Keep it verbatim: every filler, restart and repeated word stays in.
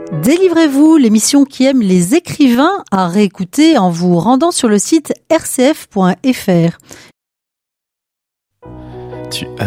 Délivrez-vous, l'émission qui aime les écrivains, à réécouter en vous rendant sur le site r c f point f r. Tu as